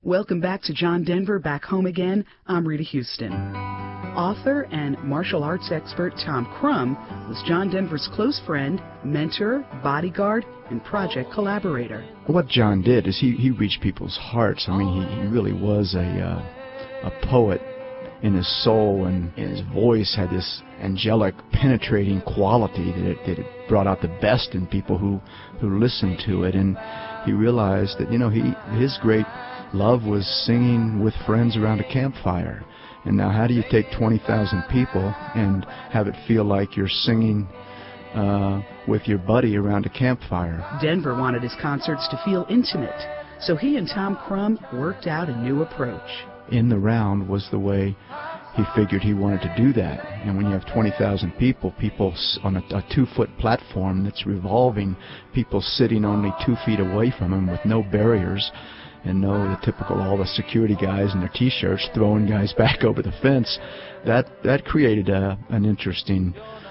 Welcome back to John Denver, Back Home Again. I'm Rita Houston. Author and martial arts expert Tom Crum was John Denver's close friend, mentor, bodyguard, and project collaborator. What John did is he reached people's hearts. I mean, he really was a poet in his soul, and his voice had this angelic, penetrating quality that it brought out the best in people who listened to it. And he realized that, his great love was singing with friends around a campfire. And now how do you take 20,000 people and have it feel like you're singing with your buddy around a campfire? Denver wanted his concerts to feel intimate, so he and Tom Crum worked out a new approach. In the round was the way he figured he wanted to do that. And when you have 20,000 people on a 2-foot platform that's revolving, people sitting only 2 feet away from him with no barriers, and the typical, all the security guys in their T-shirts throwing guys back over the fence, that created an interesting,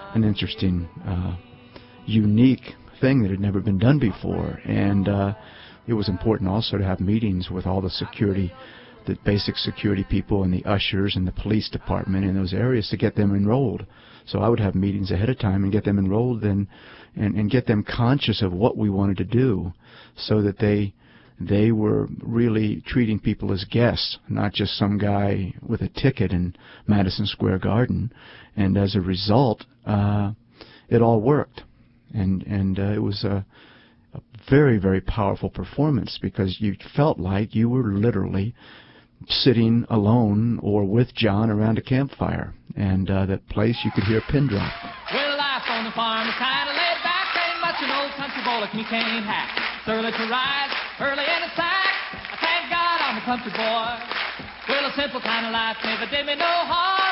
unique thing that had never been done before. And it was important also to have meetings with all the basic security people and the ushers and the police department in those areas to get them enrolled. So I would have meetings ahead of time and get them enrolled and get them conscious of what we wanted to do, so that they were really treating people as guests, not just some guy with a ticket in Madison Square Garden. And as a result, it all worked. And it was a very, very powerful performance, because you felt like you were literally sitting alone or with John around a campfire. And that place, you could hear a pin drop. Well, life on the farm is kind of laid back. Ain't much an old country boy like me can't hack. It's early to rise, early in the sack. I thank God I'm a country boy. Well, a simple kind of life never did me no harm.